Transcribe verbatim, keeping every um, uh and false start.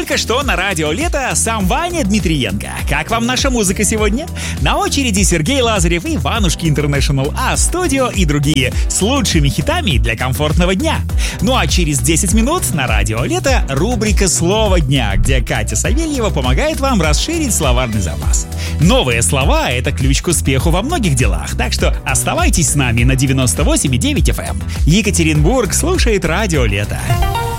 Только что на радио «Лето» сам Ваня Дмитриенко. Как вам наша музыка сегодня? На очереди Сергей Лазарев и Иванушки Интернешнл, а студио и другие с лучшими хитами для комфортного дня. Ну а через десять минут на радио «Лето» рубрика «Слово дня», где Катя Савельева помогает вам расширить словарный запас. Новые слова — это ключ к успеху во многих делах, так что оставайтесь с нами на девяносто восемь и девять эф эм. Екатеринбург слушает радио «Лето».